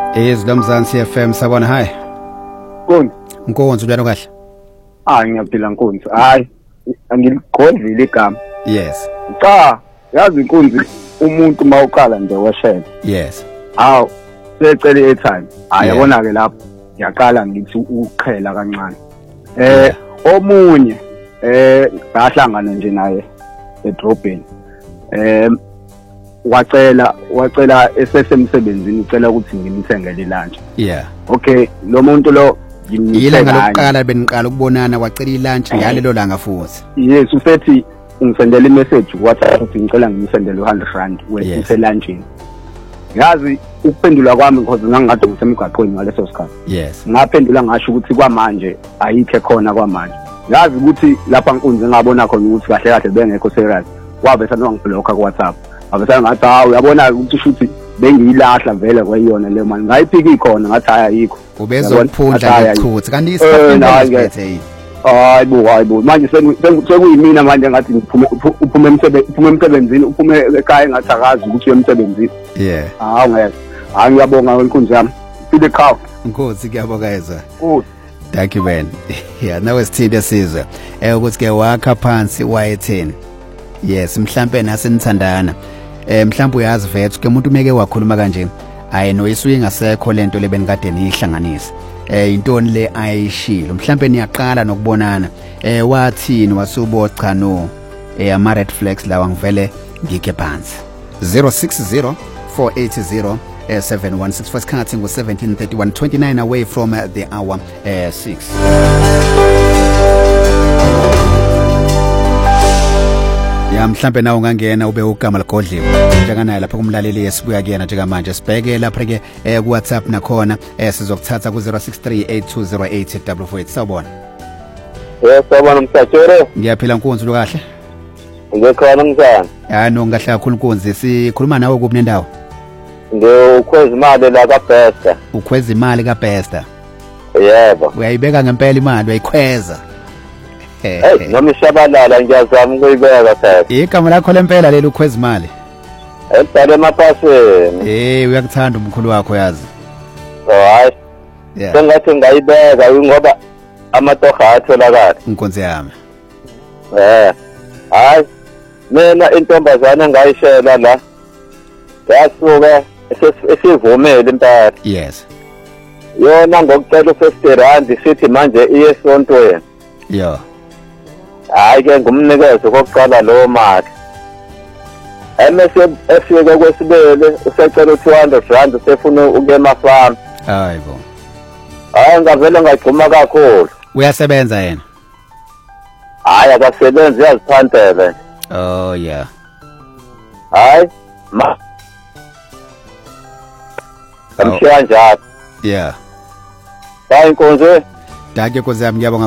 Mzansi FM sabona hi. Nkonzo njalo kahle? Ngiyaphila Nkonzo. Hayi, angiligodlile igama. Yes. Cha, yazi Nkonzo umuntu mawuqala nje weshela. Yes. Hawu, secela i-airtime. Yabona ke lapho ngiyaqala ngithi uqhela kancane. Omunye bahlangana nje naye edrobheni. wacela esesemsebenzini ucela ukuthi ngimthengele lunch. Yeah. Okay, lo muntu lo yilanga lokuqala beniqala ukubonana wacela ilunch ngalelo langa futhi. Yes, usethi ngisendele imessage WhatsApp ukuthi ngicela ngimsendele u100 wethe lunchini. Yazi ukuphendula kwami because ngangikade ngisemgaqweni ngaleso sikhathi. Yes. Ngaphendula ngasho ukuthi kwamanje ayikho khona kwamanje. Yazi ukuthi lapha Nkunzi ngabona khona ukuthi kahle kahle bengekho serious. Wabe sanongiblocker ku WhatsApp. Abesana ngathi hawu uyabona ukuthi shuthi bengiyilahla vele kwayona le mali ngayiphiki khona ngathi ayikho. Ubezokuphundla ngechutha kanti isiphethe hayibo manje sekuyimina manje ngathi uphume emsebenzini uphume ekhaya ngathi akazi ukuthi uyemsebenzini. Yeah. Hawu ngeke. Hayi ngiyabonga Nkunzi yami. Phile khawu. Nkosi kuyabonga yeza. Good. Thank you man. Yeah, nawe sithinde sizwe. Ukuthi ke wakha phansi wayetheni. Yes, mhlambe nasenithandana. Mhlambe uyazi vethu ke umuntu umeke wakhuluma kanje noyisuke ingasekho lento lebenikade nihlanganisa intoni le ayishilo mhlambe niyaqala nokubonana wathini wasubo cha no ama red flags lawa ngivele ngike phansi 060 480 716 first cutting was 17:31 29 away from the hour 6. Ya mhlambe nawo ungangena ube ugama ligodliwe njenganaye lapha kumlaleli yesibuya kuyena njengamanje sibheke lapha ke ku WhatsApp nakhona sizokuthatha ku 0638208844 sawubona. Sawubona Msatshore. Ngiyaphila Nkunzi lo kahle. Ngikhona njani? No ngahle kakhulu Nkunzi sikhuluma nawe kuphi nendawo? Ukhweza imali la kaBesta. Ukhweza imali kaBesta? Yebo. Uyayibeka ngempela imali uyayikhweza? Noma ishabalala ngiyazama ukuyibeka phela. Igama lakho lempela leli ukhweza imali? Elibhale emapaseni. Uyakuthanda umkhulu wakho yazi. Hayi. Yeah. Sengathi ngayibeka ngoba amatoha atholakala. Nkonzo yami. Hayi. Mina intombazana engayishela la. Yasuke esivumele impela. Yes. Yona ngokucela u50 sithi manje iye esontweni. Yeah. Hayi ke ngumnikezo kokuqala lo mali. Efike kwesibele usecela u200 usefuna ukuyema farm. Hayibo. Hayi ngavele ngagcuma kakhulu. Uyasebenza yena? Hayi akasebenzi uyaziphandela. Oh yeah. Hayi Amshiya njalo. Yeah. Hayi Nkonzo. Danke Nkonzo yami ngiyabonga.